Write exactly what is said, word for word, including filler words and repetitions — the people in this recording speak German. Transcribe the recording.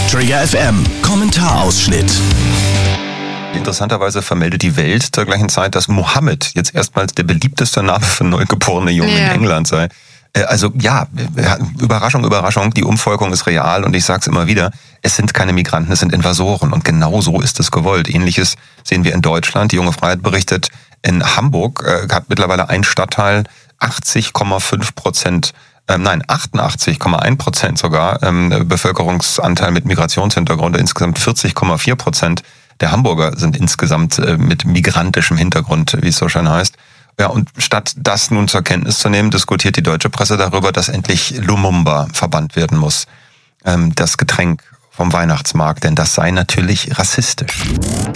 Trigger F M, Kommentarausschnitt. Interessanterweise vermeldet die Welt zur gleichen Zeit, dass Mohammed jetzt erstmals der beliebteste Name für neugeborene Jungen ja. in England sei. Also ja, Überraschung, Überraschung, die Umvolkung ist real und ich sage es immer wieder, es sind keine Migranten, es sind Invasoren und genau so ist es gewollt. Ähnliches sehen wir in Deutschland. Die Junge Freiheit berichtet, in Hamburg äh, hat mittlerweile ein Stadtteil achtzig Komma fünf Prozent, ähm, nein, achtundachtzig Komma eins Prozent sogar ähm, Bevölkerungsanteil mit Migrationshintergrund, insgesamt vierzig Komma vier Prozent der Hamburger sind insgesamt äh, mit migrantischem Hintergrund, wie es so schön heißt. Ja, und statt das nun zur Kenntnis zu nehmen, diskutiert die deutsche Presse darüber, dass endlich Lumumba verbannt werden muss. Ähm, das Getränk vom Weihnachtsmarkt, denn das sei natürlich rassistisch.